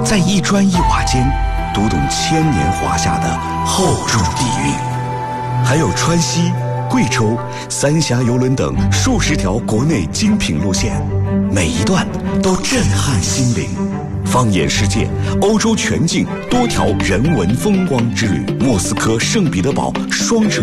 在一砖一瓦间读懂千年华夏的厚重底蕴。还有川西、贵州、三峡邮轮等数十条国内精品路线，每一段都震撼心灵。放眼世界，欧洲全境多条人文风光之旅，莫斯科圣彼得堡双城